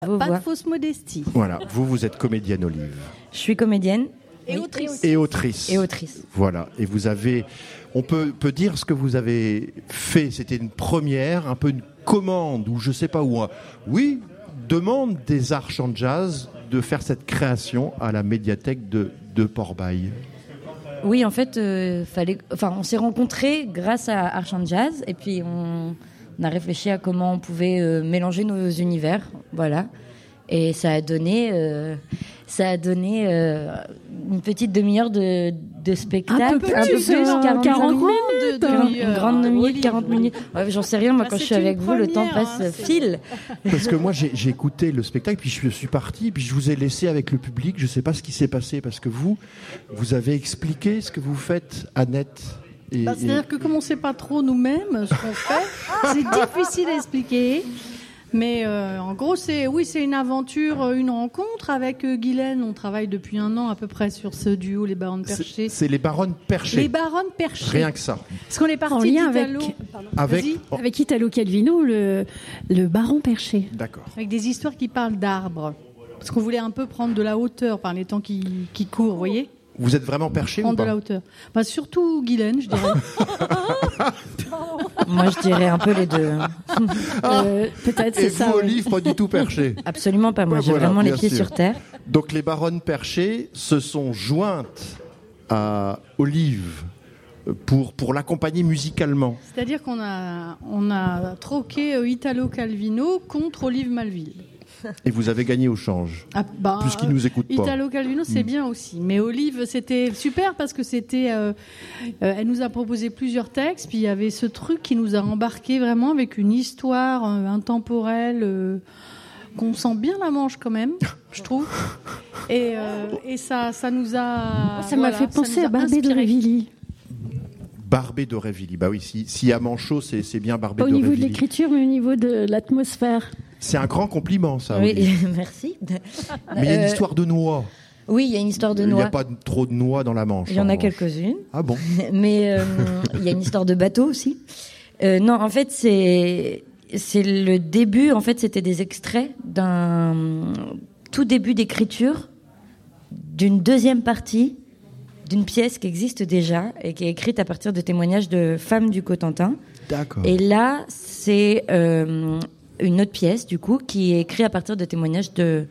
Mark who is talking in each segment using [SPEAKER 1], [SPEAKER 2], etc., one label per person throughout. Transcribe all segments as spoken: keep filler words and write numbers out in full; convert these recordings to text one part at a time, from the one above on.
[SPEAKER 1] Vos
[SPEAKER 2] Pas
[SPEAKER 1] voix.
[SPEAKER 2] de fausse modestie.
[SPEAKER 3] Voilà, vous, vous êtes comédienne, Olive.
[SPEAKER 1] Je suis comédienne.
[SPEAKER 2] Et
[SPEAKER 1] Oui.
[SPEAKER 2] autrice.
[SPEAKER 3] Et autrice.
[SPEAKER 1] Et autrice.
[SPEAKER 3] Voilà, et vous avez... On peut, peut dire ce que vous avez fait. C'était une première, un peu une commande, ou je sais pas où. Oui, demande des Arches en Jazz de faire cette création à la médiathèque de, de Port-Bail.
[SPEAKER 1] Oui, en fait, euh, fallait, enfin, on s'est rencontrés grâce à Arch and Jazz, et puis on, on a réfléchi à comment on pouvait euh, mélanger nos univers, voilà. Et ça a donné, euh, ça a donné euh, une petite demi-heure de, de spectacle,
[SPEAKER 2] Un peu plus,
[SPEAKER 1] quarante
[SPEAKER 2] quarante
[SPEAKER 1] minutes,
[SPEAKER 2] minutes de
[SPEAKER 1] une
[SPEAKER 2] demi-heure.
[SPEAKER 1] grande minute,
[SPEAKER 2] Olive.
[SPEAKER 1] quarante minutes. Ouais, j'en sais rien, moi,
[SPEAKER 2] Bah,
[SPEAKER 1] quand je
[SPEAKER 2] c'est
[SPEAKER 1] suis avec
[SPEAKER 2] une
[SPEAKER 1] vous, le temps
[SPEAKER 2] première,
[SPEAKER 1] passe
[SPEAKER 2] hein, c'est-
[SPEAKER 1] file.
[SPEAKER 3] Parce que moi, j'ai, j'ai écouté le spectacle, puis je suis parti, puis je vous ai laissé avec le public. Je sais pas ce qui s'est passé, parce que vous, vous avez expliqué ce que vous faites, Annette. Et,
[SPEAKER 2] Bah, c'est-à-dire que comme on ne sait pas trop nous-mêmes ce qu'on fait, c'est difficile à expliquer. Mais euh, en gros, c'est oui, c'est une aventure, euh, une rencontre avec euh, Guylaine. On travaille depuis un an à peu près sur ce duo, les Baronnes
[SPEAKER 3] c'est,
[SPEAKER 2] Perchées.
[SPEAKER 3] c'est les Baronnes Perchées.
[SPEAKER 2] Les Baronnes Perchées.
[SPEAKER 3] Rien que ça.
[SPEAKER 2] Parce qu'on est
[SPEAKER 4] En
[SPEAKER 2] parti
[SPEAKER 4] lien
[SPEAKER 2] d'Italo,
[SPEAKER 4] avec-
[SPEAKER 2] Pardon.
[SPEAKER 3] Avec,
[SPEAKER 2] Vas-y.
[SPEAKER 3] oh,
[SPEAKER 4] Avec Italo Calvino, le, le baron perché.
[SPEAKER 3] d'accord.
[SPEAKER 2] Avec des histoires qui parlent d'arbres. Parce qu'on voulait un peu prendre de la hauteur par les temps qui, qui courent, vous voyez.
[SPEAKER 3] Vous êtes vraiment perché ou
[SPEAKER 2] Prendre de
[SPEAKER 3] pas?
[SPEAKER 2] la hauteur. Bah, surtout Guylaine, je dirais.
[SPEAKER 1] Moi, je dirais un peu les deux.
[SPEAKER 4] Euh, Peut-être,
[SPEAKER 3] Et
[SPEAKER 4] c'est
[SPEAKER 3] vous,
[SPEAKER 4] ça. ouais.
[SPEAKER 3] Olive, pas du tout perché.
[SPEAKER 1] Absolument pas. Moi,
[SPEAKER 3] Bah,
[SPEAKER 1] j'ai
[SPEAKER 3] voilà,
[SPEAKER 1] vraiment les
[SPEAKER 3] bien
[SPEAKER 1] pieds
[SPEAKER 3] sûr.
[SPEAKER 1] sur terre.
[SPEAKER 3] Donc les Baronnes Perchées se sont jointes à Olive pour, pour l'accompagner musicalement.
[SPEAKER 2] C'est-à-dire qu'on a, on a troqué euh, Italo Calvino contre Olive Malville.
[SPEAKER 3] Et vous avez gagné au change,
[SPEAKER 2] Ah, bah,
[SPEAKER 3] puisqu'il nous écoute pas.
[SPEAKER 2] Italo Calvino, c'est bien aussi. Mais Olive, c'était super parce que c'était. euh, euh, elle nous a proposé plusieurs textes, puis il y avait ce truc qui nous a embarqué vraiment avec une histoire euh, intemporelle. euh, qu'on sent bien la manche quand même, je trouve. Et, euh, et ça, ça nous a.
[SPEAKER 4] Ça
[SPEAKER 2] voilà,
[SPEAKER 4] m'a fait penser
[SPEAKER 2] nous a
[SPEAKER 4] à Barbé
[SPEAKER 2] inspiré.
[SPEAKER 4] d'Aurevilly.
[SPEAKER 3] Barbé d'Aurevilly. Bah oui, si- s'il y a Manchot, c'est, c'est bien Barbé
[SPEAKER 4] Pas au niveau de
[SPEAKER 3] d'Aurevilly.
[SPEAKER 4] l'écriture, mais au niveau de l'atmosphère.
[SPEAKER 3] C'est un grand compliment, ça.
[SPEAKER 1] Oui,
[SPEAKER 3] Olive.
[SPEAKER 1] merci.
[SPEAKER 3] Mais il y a une
[SPEAKER 1] Euh,
[SPEAKER 3] histoire de noix.
[SPEAKER 1] Oui, il y a une histoire de
[SPEAKER 3] Il n'y
[SPEAKER 1] noix.
[SPEAKER 3] a pas de- trop de noix dans la Manche.
[SPEAKER 1] Il y en a
[SPEAKER 3] revanche.
[SPEAKER 1] quelques-unes.
[SPEAKER 3] Ah bon?
[SPEAKER 1] Mais euh, il y a une histoire de bateau aussi. Euh, non, en fait, c'est c'est le début. En fait, c'était des extraits d'un tout début d'écriture d'une deuxième partie d'une pièce qui existe déjà et qui est écrite à partir de témoignages de femmes du Cotentin.
[SPEAKER 3] D'accord.
[SPEAKER 1] Et là, c'est euh, une autre pièce, du coup, qui est écrite à partir de témoignages de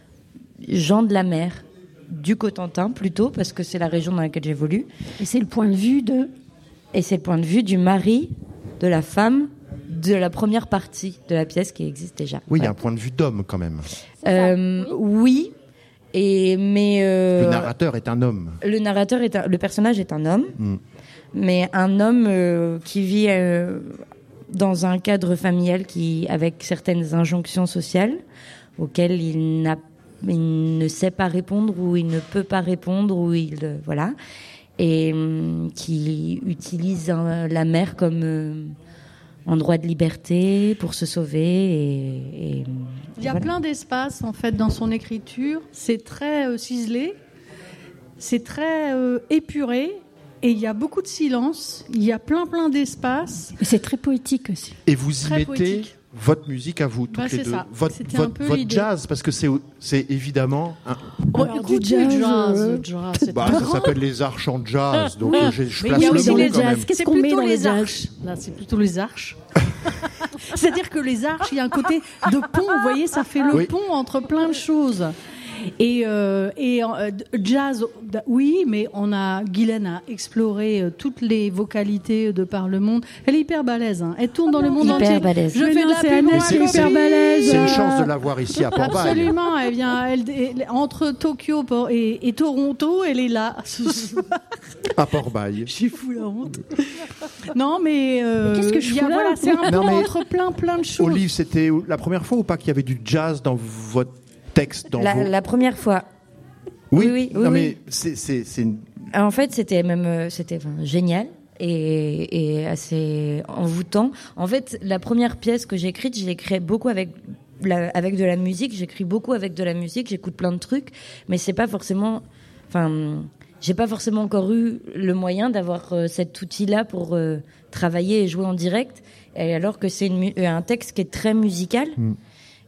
[SPEAKER 1] gens de la mer, du Cotentin plutôt, parce que c'est la région dans laquelle j'évolue.
[SPEAKER 4] Et c'est le point de vue de.
[SPEAKER 1] Et c'est le point de vue du mari, de la femme, de la première partie de la pièce qui existe déjà.
[SPEAKER 3] Oui, il y a
[SPEAKER 1] Voilà.
[SPEAKER 3] un point de vue d'homme quand même.
[SPEAKER 1] Euh, oui. Et mais euh,
[SPEAKER 3] Le narrateur est un homme.
[SPEAKER 1] le narrateur est un- le personnage est un homme,
[SPEAKER 3] Mm.
[SPEAKER 1] mais un homme euh, qui vit euh, dans un cadre familial qui avec certaines injonctions sociales auxquelles il n'a il ne sait pas répondre ou il ne peut pas répondre ou il euh, voilà et hum, qui utilise hein, la mer comme euh, endroit de liberté pour se sauver et, et
[SPEAKER 2] Il y a
[SPEAKER 1] voilà.
[SPEAKER 2] plein d'espaces en fait dans son écriture. C'est très euh, ciselé, c'est très euh, épuré, et il y a beaucoup de silence. Il y a plein plein d'espaces.
[SPEAKER 4] Et c'est très poétique aussi.
[SPEAKER 3] Et vous
[SPEAKER 2] Très
[SPEAKER 3] y mettez
[SPEAKER 2] poétique.
[SPEAKER 3] votre musique à vous, toutes
[SPEAKER 2] Bah,
[SPEAKER 3] les
[SPEAKER 2] c'est
[SPEAKER 3] deux.
[SPEAKER 2] ça.
[SPEAKER 3] Votre,
[SPEAKER 2] C'était un
[SPEAKER 3] votre,
[SPEAKER 2] peu
[SPEAKER 3] votre
[SPEAKER 2] l'idée.
[SPEAKER 3] jazz, parce que c'est, c'est évidemment... Un...
[SPEAKER 2] Oh,
[SPEAKER 4] Alors,
[SPEAKER 2] écoute,
[SPEAKER 4] du jazz, euh,
[SPEAKER 2] jazz, c'est
[SPEAKER 3] Bah,
[SPEAKER 2] pas
[SPEAKER 3] ça
[SPEAKER 2] grand.
[SPEAKER 3] s'appelle les arches en jazz, donc euh, je, je
[SPEAKER 2] Mais
[SPEAKER 3] place
[SPEAKER 2] il y a
[SPEAKER 3] le
[SPEAKER 2] aussi
[SPEAKER 3] mot
[SPEAKER 2] les
[SPEAKER 3] quand
[SPEAKER 4] jazz.
[SPEAKER 3] même.
[SPEAKER 4] Qu'est-ce
[SPEAKER 2] C'est
[SPEAKER 4] qu'on met
[SPEAKER 2] plutôt
[SPEAKER 4] dans le
[SPEAKER 2] les
[SPEAKER 4] jazz
[SPEAKER 2] arches. Là, c'est plutôt les arches. C'est-à-dire que les arches, il y a un côté de pont, vous voyez, ça fait le
[SPEAKER 3] Oui.
[SPEAKER 2] pont entre plein de choses. Et, euh, et euh, jazz, oui, mais on a Guylaine a exploré euh, toutes les vocalités de par le monde. Elle est hyper balèze, hein. Elle tourne dans le monde
[SPEAKER 1] Hyper
[SPEAKER 2] entier.
[SPEAKER 1] balèze.
[SPEAKER 2] Je
[SPEAKER 4] Mais
[SPEAKER 2] fais
[SPEAKER 4] non,
[SPEAKER 2] de la
[SPEAKER 4] c'est
[SPEAKER 2] pub
[SPEAKER 4] Annette
[SPEAKER 2] pour
[SPEAKER 3] qui est
[SPEAKER 2] un
[SPEAKER 3] hyper
[SPEAKER 2] copain.
[SPEAKER 4] balèze.
[SPEAKER 3] C'est une chance de l'avoir ici à Port-Bail.
[SPEAKER 2] Absolument, elle vient elle, elle- entre Tokyo et, et Toronto, elle est là.
[SPEAKER 3] À Port-Bail.
[SPEAKER 2] J'ai fou la honte. Non, mais euh,
[SPEAKER 4] Mais qu'est-ce que je
[SPEAKER 2] il y a-
[SPEAKER 4] fous là
[SPEAKER 2] voilà, c'est un peu
[SPEAKER 3] Non, mais-
[SPEAKER 2] entre plein plein de choses.
[SPEAKER 3] Olive, c'était la première fois ou pas qu'il y avait du jazz dans votre texte, dans
[SPEAKER 1] la,
[SPEAKER 3] vos...
[SPEAKER 1] la première fois.
[SPEAKER 3] Oui,
[SPEAKER 1] oui, oui,
[SPEAKER 3] non
[SPEAKER 1] oui,
[SPEAKER 3] mais
[SPEAKER 1] oui.
[SPEAKER 3] c'est, c'est, c'est une...
[SPEAKER 1] En fait, c'était même euh, c'était enfin, génial et, et assez envoûtant. En fait, la première pièce que j'ai écrite, j'ai écrit beaucoup avec la, avec de la musique. J'écris beaucoup avec de la musique. J'écoute plein de trucs, mais c'est pas forcément. Enfin, j'ai pas forcément encore eu le moyen d'avoir euh, cet outil-là pour euh, travailler et jouer en direct. Et alors que c'est une, mu- un texte qui est très musical.
[SPEAKER 3] Mm.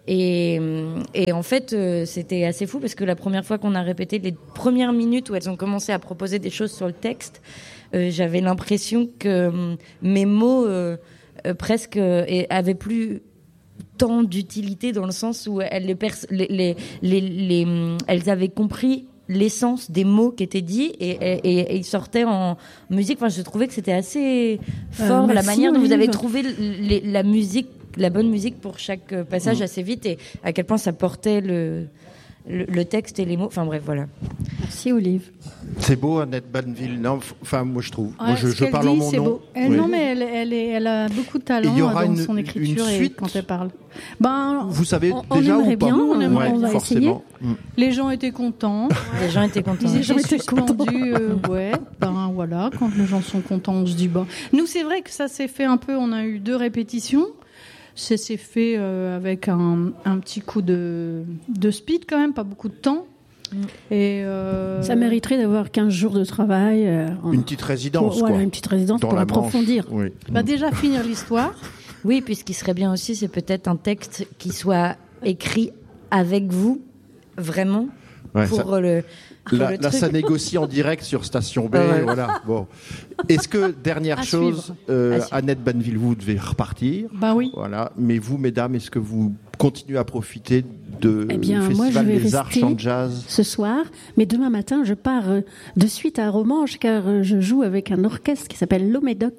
[SPEAKER 1] Et, et en fait, euh, c'était assez fou parce que la première fois qu'on a répété, les premières minutes où elles ont commencé à proposer des choses sur le texte, euh, j'avais l'impression que euh, mes mots euh, euh, presque euh, avaient plus tant d'utilité dans le sens où elles, les pers- les, les, les, les, elles avaient compris l'essence des mots qui étaient dits et, et, et, et ils sortaient en musique. Enfin, je trouvais que c'était assez fort
[SPEAKER 4] Euh,
[SPEAKER 1] la
[SPEAKER 4] merci,
[SPEAKER 1] manière dont vous
[SPEAKER 4] Olive.
[SPEAKER 1] avez trouvé les, la musique, la bonne musique pour chaque passage
[SPEAKER 3] Mmh.
[SPEAKER 1] assez vite et à quel point ça portait le, le, le texte et les mots. Enfin bref, voilà.
[SPEAKER 4] Merci Olive.
[SPEAKER 3] C'est beau, Annette Banneville. Non, f- enfin, moi je trouve. Moi,
[SPEAKER 2] Ouais,
[SPEAKER 3] je,
[SPEAKER 2] ce
[SPEAKER 3] je
[SPEAKER 2] qu'elle
[SPEAKER 3] parle en
[SPEAKER 2] dit,
[SPEAKER 3] mon
[SPEAKER 2] c'est
[SPEAKER 3] nom.
[SPEAKER 2] beau. Elle-
[SPEAKER 3] Oui.
[SPEAKER 2] Non, mais elle, elle, est- elle a beaucoup de talent
[SPEAKER 3] Et il y aura
[SPEAKER 2] dans
[SPEAKER 3] une-
[SPEAKER 2] son écriture
[SPEAKER 3] une
[SPEAKER 2] et
[SPEAKER 3] suite
[SPEAKER 2] quand elle parle. Ben,
[SPEAKER 3] Vous savez
[SPEAKER 4] On- on
[SPEAKER 3] déjà
[SPEAKER 4] aimerait
[SPEAKER 3] ou pas
[SPEAKER 4] bien,
[SPEAKER 2] on aimerait-
[SPEAKER 3] Ouais,
[SPEAKER 4] on va
[SPEAKER 3] forcément. Mm.
[SPEAKER 2] les gens étaient contents.
[SPEAKER 1] Les gens étaient contents.
[SPEAKER 2] Ils
[SPEAKER 4] Les gens
[SPEAKER 2] étaient
[SPEAKER 4] étaient contents.
[SPEAKER 2] suspendus. euh, ouais, ben voilà, quand les gens sont contents, on se dit bah. Nous, c'est vrai que ça s'est fait un peu. On a eu deux répétitions. Ça s'est fait euh, avec un, un petit coup de, de speed quand même, pas beaucoup de temps. Et euh,
[SPEAKER 4] Ça mériterait d'avoir quinze jours de travail. euh, en-
[SPEAKER 3] Une petite résidence,
[SPEAKER 4] pour, voilà,
[SPEAKER 3] quoi.
[SPEAKER 4] une petite résidence
[SPEAKER 3] Dans
[SPEAKER 4] pour
[SPEAKER 3] la Manche.
[SPEAKER 4] approfondir.
[SPEAKER 3] Oui.
[SPEAKER 2] bah, déjà finir l'histoire.
[SPEAKER 1] Oui, puis ce qui serait bien aussi, c'est peut-être un texte qui soit écrit avec vous, vraiment,
[SPEAKER 3] Ouais,
[SPEAKER 1] pour
[SPEAKER 3] ça-
[SPEAKER 1] le. pour
[SPEAKER 3] Là,
[SPEAKER 1] le
[SPEAKER 3] là,
[SPEAKER 1] truc.
[SPEAKER 3] ça négocie en direct sur Station B.
[SPEAKER 1] Ah ouais.
[SPEAKER 3] Voilà. Bon. Est-ce que, dernière
[SPEAKER 2] À
[SPEAKER 3] chose,
[SPEAKER 2] suivre.
[SPEAKER 3] euh,
[SPEAKER 1] À suivre.
[SPEAKER 3] Annette Banneville, vous devez repartir.
[SPEAKER 2] Bah oui.
[SPEAKER 3] Voilà. Mais vous, mesdames, est-ce que vous continuez à profiter de
[SPEAKER 4] Eh bien,
[SPEAKER 3] du
[SPEAKER 4] moi, je
[SPEAKER 3] Festival
[SPEAKER 4] vais
[SPEAKER 3] des Arts
[SPEAKER 4] rester.
[SPEAKER 3] Chant Jazz
[SPEAKER 4] Ce soir, mais demain matin, je pars euh, de suite à Romanche car euh, je joue avec un orchestre qui s'appelle l'Omédoc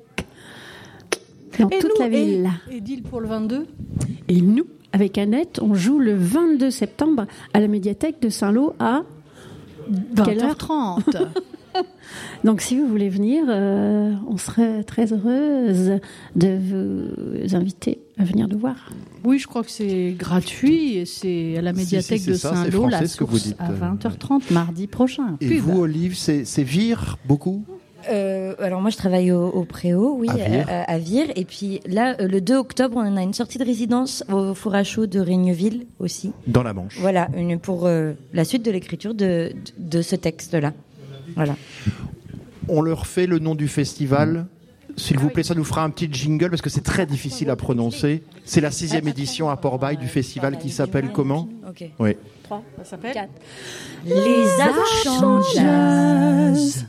[SPEAKER 4] dans
[SPEAKER 2] Et
[SPEAKER 4] toute
[SPEAKER 2] nous,
[SPEAKER 4] la ville.
[SPEAKER 2] Et, et deal pour le vingt-deux.
[SPEAKER 4] Et nous, avec Annette, on joue le vingt-deux septembre à la médiathèque de Saint-Lô à quelle
[SPEAKER 2] vingt
[SPEAKER 4] heure
[SPEAKER 2] heures trente.
[SPEAKER 4] Donc, si vous voulez venir, euh, on serait très heureuse de vous inviter à venir nous voir.
[SPEAKER 2] Oui, je crois que c'est gratuit et c'est à la
[SPEAKER 3] Si,
[SPEAKER 2] médiathèque
[SPEAKER 3] si, c'est
[SPEAKER 2] de
[SPEAKER 3] ça, c'est
[SPEAKER 2] Saint-Lô,
[SPEAKER 3] français,
[SPEAKER 2] la
[SPEAKER 3] ce que vous
[SPEAKER 2] source,
[SPEAKER 3] dites.
[SPEAKER 2] à vingt heures trente, mardi prochain.
[SPEAKER 3] Et
[SPEAKER 2] Pub.
[SPEAKER 3] vous, Olive, c'est c'est Vire beaucoup
[SPEAKER 1] Euh, alors moi je travaille au, au Préau, oui,
[SPEAKER 3] À Vire.
[SPEAKER 1] euh, à Vire. Et puis là, euh, le deux octobre, on a une sortie de résidence au Four à Chaud de Régneville aussi.
[SPEAKER 3] dans la Manche.
[SPEAKER 1] Voilà, une, pour euh, la suite de l'écriture de, de, de ce texte-là. Voilà.
[SPEAKER 3] On leur fait le nom du festival. S'il vous plaît, ça nous fera un petit jingle parce que c'est très difficile à prononcer. C'est la sixième édition à Port-Bail du festival qui s'appelle comment
[SPEAKER 1] Ok.
[SPEAKER 3] Oui.
[SPEAKER 2] Ça s'appelle
[SPEAKER 1] Les Archants Jazz.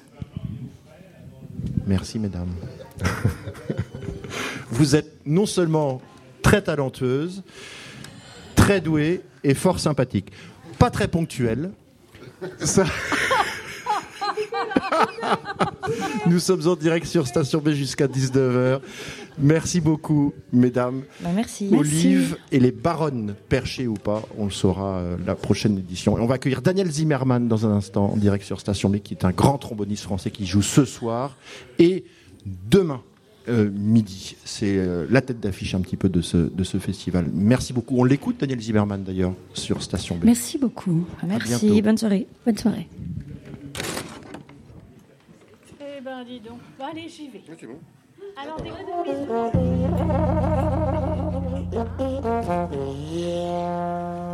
[SPEAKER 3] Merci, mesdames. Vous êtes non seulement très talenteuse, très douée et fort sympathique. Pas très ponctuelle. Ça... Nous sommes en direct sur Station B jusqu'à dix-neuf heures. Merci beaucoup, mesdames.
[SPEAKER 1] Bah, merci.
[SPEAKER 3] Olive et les baronnes, perchées ou pas, on le saura euh, la prochaine édition. Et on va accueillir Daniel Zimmermann dans un instant en direct sur Station B, qui est un grand tromboniste français qui joue ce soir et demain euh, midi. C'est euh, la tête d'affiche un petit peu de ce, de ce festival. Merci beaucoup. On l'écoute, Daniel Zimmermann d'ailleurs, sur Station B.
[SPEAKER 4] Merci beaucoup.
[SPEAKER 1] Merci,
[SPEAKER 3] bientôt.
[SPEAKER 1] bonne soirée.
[SPEAKER 4] Bonne soirée.
[SPEAKER 2] Eh ben, dis donc. Bon, allez, j'y vais. Alors, des gros bisous.